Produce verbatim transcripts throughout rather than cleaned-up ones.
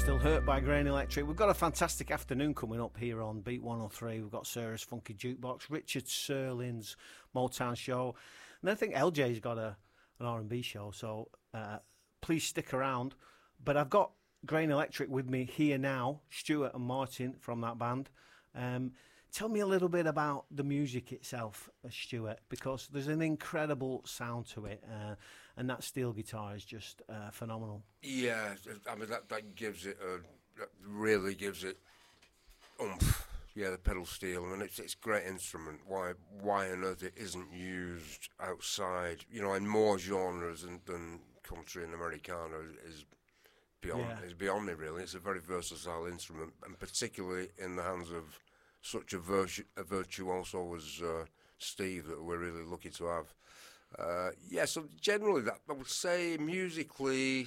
Still Hurt by Grain Electric. We've got a fantastic afternoon coming up here on Beat one oh three. We've got Sarah's Funky Jukebox, Richard Serlin's Motown Show, and I think L J's got a an R and B show, so uh, please stick around. But I've got Grain Electric with me here now, Stuart and Martin from that band. Um, tell me a little bit about the music itself, uh, Stuart, because there's an incredible sound to it, uh, and that steel guitar is just uh, phenomenal. Yeah, I mean, that, that gives it a, that really gives it oomph. Yeah, the pedal steel. I mean, it's it's a great instrument. Why why on earth it isn't used outside, you know, in more genres than, than country and Americana is beyond, Yeah. is beyond me, really. It's a very versatile instrument, and particularly in the hands of such a, virtu- a virtuoso as uh, Steve that we're really lucky to have. Uh, yeah, so generally, that I would say musically,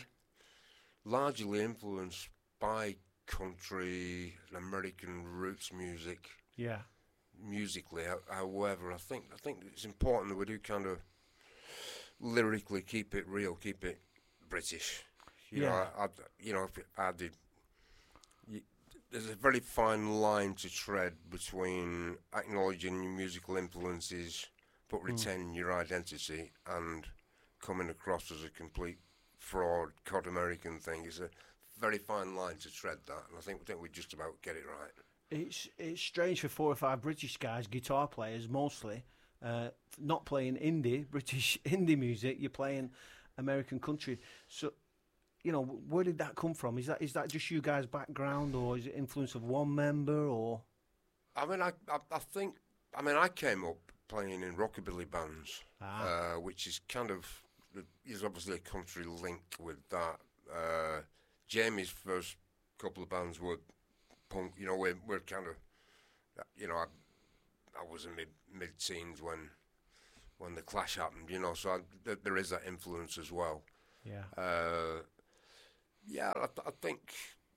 largely influenced by country and American roots music. Yeah. Musically, however, I think I think it's important that we do kind of lyrically keep it real, keep it British. You Yeah. know, I, I, you know, if I did. You, there's a very fine line to tread between acknowledging your musical influences but retaining mm. your identity and coming across as a complete fraud, cod American thing. It's a very fine line to tread that, and I think, I think we just about get it right. It's it's strange for four or five British guys, guitar players mostly, uh, not playing indie, British indie music. You're playing American country. So, you know, where did that come from? Is that is that just you guys' background, or is it influence of one member, or? I mean, I I, I think I mean I came up playing in rockabilly bands, ah. uh, which is kind of there's obviously a country link with that. Uh, Jamie's first couple of bands were punk. You know, we're we're kind of, you know, I I was in mid mid teens when when the Clash happened. You know, so I, th- there is that influence as well. Yeah. Uh, yeah, I, th- I think.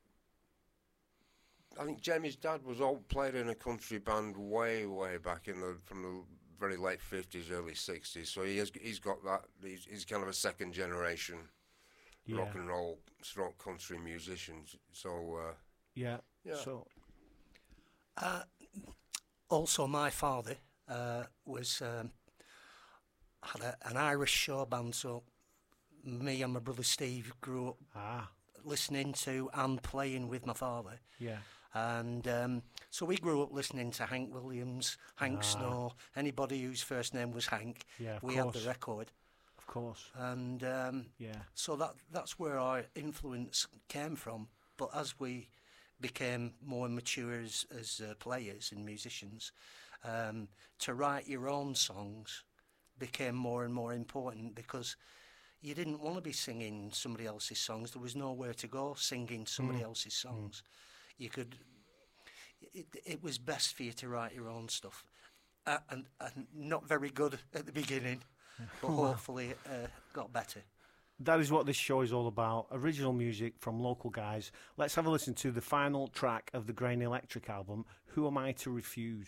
I think Jamie's dad was all played in a country band way, way back in the from the very late fifties, early sixties. So he has he's got that. He's, he's kind of a second generation yeah. rock and roll, stroke country musician. So uh, yeah, yeah. So uh, also, my father uh, was um, had a, an Irish show band. So me and my brother Steve grew up ah. listening to and playing with my father. Yeah. And um, so we grew up listening to Hank Williams, Hank ah. Snow, anybody whose first name was Hank. Yeah, of we course. had the record. Of course. And um, yeah. so that that's where our influence came from. But as we became more mature as, as uh, players and musicians, um, to write your own songs became more and more important, because you didn't want to be singing somebody else's songs. There was nowhere to go singing somebody mm. else's songs. Mm. You could. It, it was best for you to write your own stuff, uh, and, and not very good at the beginning, but hopefully it uh, got better. That is what this show is all about. Original music from local guys. Let's have a listen to the final track of the Grain Electric album, Who Am I to Refuse?